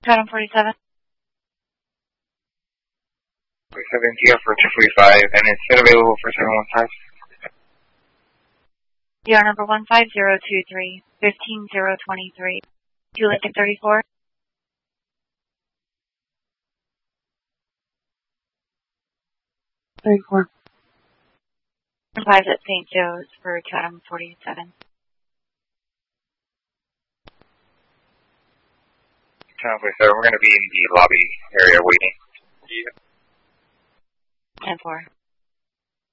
Chatham 47. 47 GL for 245, and it's still available for 715. DR number 15023, 15023. To Lincoln 34. 34. 5 at St. Joe's for Chatham 47. Chatham 47, we're going to be in the lobby area waiting. 10-4.